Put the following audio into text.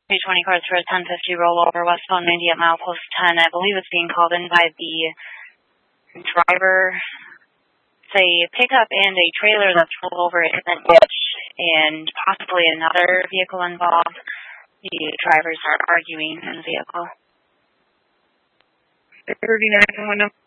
320 cars for a 1050 rollover westbound 90 at milepost 10. I believe it's being called in by the driver. It's a pickup and a trailer that's rolled over in a ditch and possibly another vehicle involved. The drivers are arguing in the vehicle. 39 window.